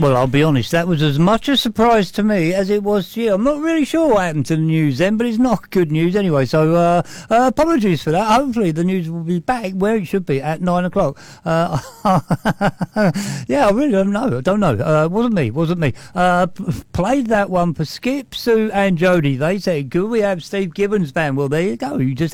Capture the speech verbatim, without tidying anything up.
Well, I'll be honest, that was as much a surprise to me as it was to you. I'm not really sure what happened to the news then, but it's not good news anyway. So uh, uh, apologies for that. Hopefully the news will be back where it should be at nine o'clock. Uh, yeah, I really don't know. I don't know. Uh, wasn't me. Wasn't me. Uh, p- played that one for Skip, Sue and Jodie. They said, could we have Steve Gibbons band? Well, there you go. You just